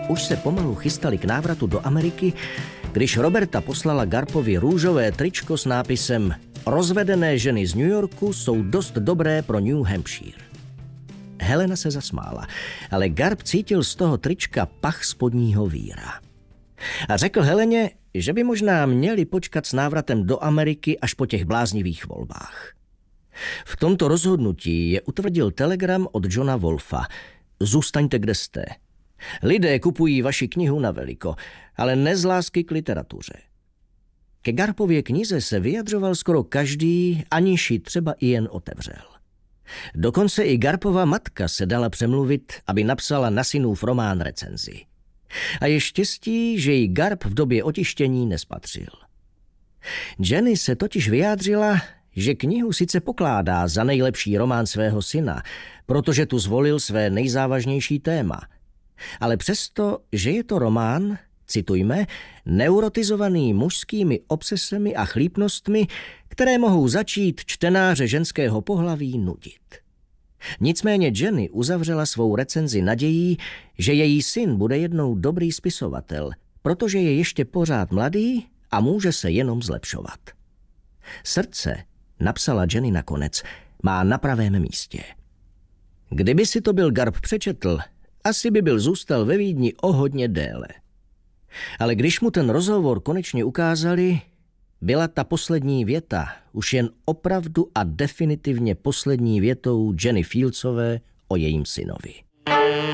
už se pomalu chystali k návratu do Ameriky, když Roberta poslala Garpovi růžové tričko s nápisem Rozvedené ženy z New Yorku jsou dost dobré pro New Hampshire. Helena se zasmála, ale Garp cítil z toho trička pach spodního víra. A řekl Heleně, že by možná měli počkat s návratem do Ameriky až po těch bláznivých volbách. V tomto rozhodnutí je utvrdil telegram od Johna Wolfa. Zůstaňte, kde jste. Lidé kupují vaši knihu na veliko, ale ne z lásky k literatuře. Ke Garpově knize se vyjadřoval skoro každý, aniž ji třeba i jen otevřel. Dokonce i Garpova matka se dala přemluvit, aby napsala na synův román recenzi. A je štěstí, že ji Garp v době otištění nespatřil. Jenny se totiž vyjádřila, že knihu sice pokládá za nejlepší román svého syna, protože tu zvolil své nejzávažnější téma. Ale přesto, že je to román, citujme, neurotizovaný mužskými obsesemi a chlípnostmi, které mohou začít čtenáře ženského pohlaví nudit. Nicméně Jenny uzavřela svou recenzi nadějí, že její syn bude jednou dobrý spisovatel, protože je ještě pořád mladý a může se jenom zlepšovat. Srdce, napsala Jenny nakonec, má na pravém místě. Kdyby si to byl Garp přečetl, asi by byl zůstal ve Vídni o hodně déle. Ale když mu ten rozhovor konečně ukázali, byla ta poslední věta už jen opravdu a definitivně poslední větou Jenny Fieldsové o jejím synovi.